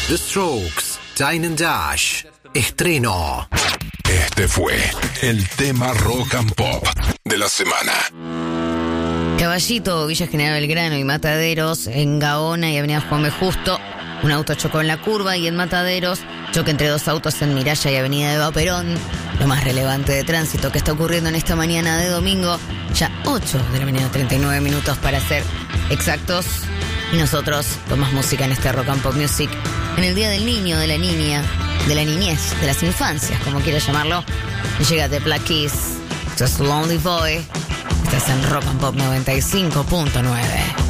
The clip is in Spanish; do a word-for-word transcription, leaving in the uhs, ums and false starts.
The Strokes, Dine and Dash. Estreno. Este fue el tema rock and pop de la semana. Caballito, Villa General Belgrano y Mataderos, en Gaona y Avenida Juan B. Justo. Un auto chocó en la curva y en Mataderos, choque entre dos autos en Miralla y Avenida Eva Perón. Lo más relevante de tránsito que está ocurriendo en esta mañana de domingo, ya ocho de la mañana, treinta y nueve minutos para ser exactos. Y nosotros con más música en este Rock and Pop Music, en el Día del Niño, de la Niña, de la niñez, de las infancias, como quieras llamarlo. Llega The Black Keys, Just Lonely Boy. Estás en Rock and Pop noventa y cinco punto nueve.